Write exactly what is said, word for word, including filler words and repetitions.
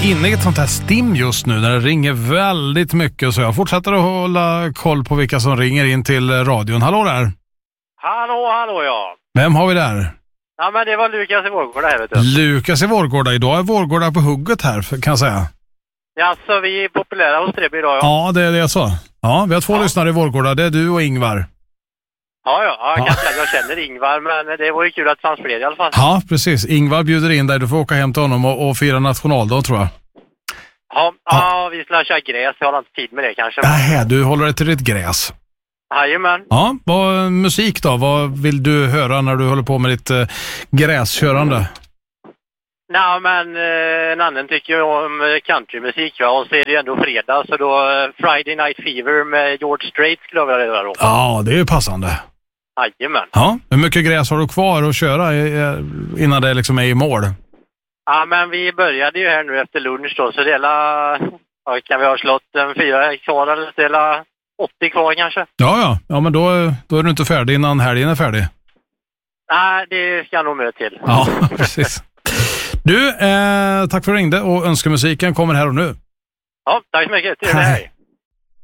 inne i ett sånt här stim just nu där det ringer väldigt mycket, så jag fortsätter att hålla koll på vilka som ringer in till radion. Hallå där! Hallå, hallå ja! Vem har vi där? Ja, men det var Lukas i Vårgårda här, vet du. Lukas i Vårgårda. Idag är Vårgårda på hugget här, kan jag säga. Ja, så vi är populära hos Trebby idag, ja. Ja, det är det jag sa. Ja, vi har två ja. lyssnare i Vårgårda. Det är du och Ingvar. Ja, ja. ja, ja. Jag, kan, jag känner Ingvar, men det var ju kul att det fanns fler i alla fall. Ja, precis. Ingvar bjuder in dig. Du får åka hem till honom och, och fira nationaldag, tror jag. Ja, ja. ja vi skulle köra gräs. Jag har inte tid med det kanske. Nej, du håller dig till ditt gräs. Jajamän. Ja, vad musik då? Vad vill du höra när du håller på med ditt eh, gräskörande? Nej, men eh, en annan tycker ju om countrymusik, va? Och så är det ju ändå fredag, så då eh, Friday Night Fever med George Strait skulle jag vilja göra då. Ja, det är ju passande. Jajamän. Ja, hur mycket gräs har du kvar att köra innan det liksom är i mål? Ja, men vi började ju här nu efter lunch då, så det är la, ja, kan vi ha slått en fyra kvar eller det är la åttio kvar kanske. Ja, ja. Ja, men då, då är du inte färdig innan helgen är färdig. Nej, det ska jag nog med till. Ja, precis. Du, eh, tack för att du ringde och önskemusiken kommer här och nu. Ja, tack så mycket. Till det här.